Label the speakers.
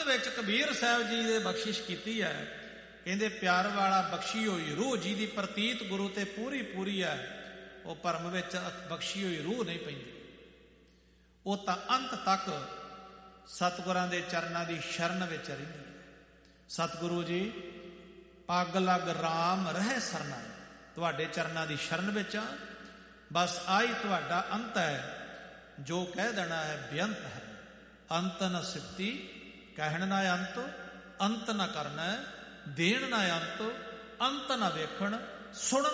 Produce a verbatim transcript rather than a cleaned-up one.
Speaker 1: ਵਿੱਚ ਕਬੀਰ ਸਾਹਿਬ ਜੀ ਦੇ ਬਖਸ਼ਿਸ਼ ਕੀਤੀ ਹੈ। ਕਹਿੰਦੇ ਪਿਆਰ ਵਾਲਾ ਬਖਸ਼ੀ ਹੋਈ ਰੂਹ ਜਿਹਦੀ ਪ੍ਰਤੀਤ ਗੁਰੂ ਤੇ ਪੂਰੀ ਪੂਰੀ ਹੈ, ਉਹ ਭਰਮ ਵਿੱਚ ਬਖਸ਼ੀ ਹੋਈ ਰੂਹ ਨਹੀਂ ਪੈਂਦੀ। ਉਹ ਤਾਂ ਅੰਤ ਤੱਕ ਸਤਿਗੁਰਾਂ ਦੇ ਚਰਨਾਂ ਦੀ ਸ਼ਰਨ ਵਿੱਚ ਰਹਿੰਦੀ ਹੈ। ਸਤਿਗੁਰੂ ਜੀ ਪੱਗ ਲੱਗ ਰਾਮ ਰਹਿ ਸਰਨਾ, ਤੁਹਾਡੇ ਚਰਨਾਂ ਦੀ ਸ਼ਰਨ ਵਿੱਚ ਆ, ਬਸ ਆਹੀ ਤੁਹਾਡਾ ਅੰਤ ਹੈ। ਜੋ ਕਹਿ ਦੇਣਾ ਹੈ ਬੇਅੰਤ ਹੈ, ਅੰਤ ਨ ਸਿਫਤੀ ਕਹਿਣ ਨਾ ਅੰਤ, ਅੰਤ ਨਾ ਕਰਨਾ ਦੇਣ ਨਾ ਅੰਤ, ਅੰਤ ਨਾ ਵੇਖਣ ਸੁਣਨ